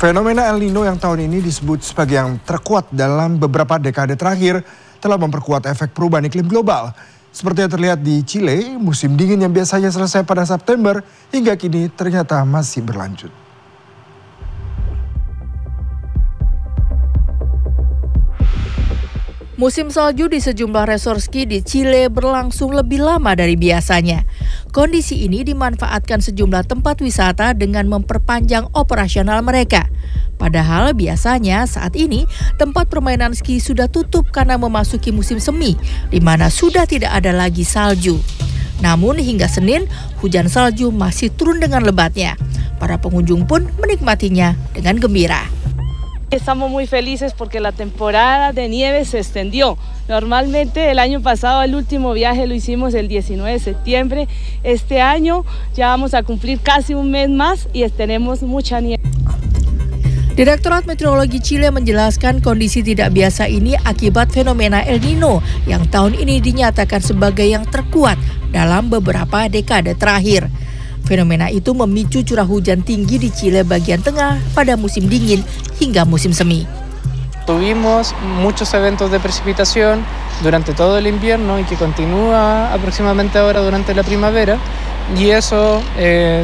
Fenomena El Nino yang tahun ini disebut sebagai yang terkuat dalam beberapa dekade terakhir telah memperkuat efek perubahan iklim global. Seperti yang terlihat di Chile, musim dingin yang biasanya selesai pada September hingga kini ternyata masih berlanjut. Musim salju di sejumlah resort ski di Chile berlangsung lebih lama dari biasanya. Kondisi ini dimanfaatkan sejumlah tempat wisata dengan memperpanjang operasional mereka. Padahal biasanya saat ini tempat permainan ski sudah tutup karena memasuki musim semi, di mana sudah tidak ada lagi salju. Namun hingga Senin, hujan salju masih turun dengan lebatnya. Para pengunjung pun menikmatinya dengan gembira. Estamos muy felices porque la temporada de nieve se extendió. Normalmente el año pasado el último viaje lo hicimos el 19 de septiembre. Este año ya vamos a cumplir casi un mes más y tenemos mucha nieve. Direktorat Meteorologi Chile menjelaskan kondisi tidak biasa ini akibat fenomena El Nino yang tahun ini dinyatakan sebagai yang terkuat dalam beberapa dekade terakhir. Fenomena itu memicu curah hujan tinggi di Chile bagian tengah pada musim dingin hingga musim semi. Tuvimos muchos eventos de precipitación durante todo el invierno y que continúa aproximadamente ahora durante la primavera y eso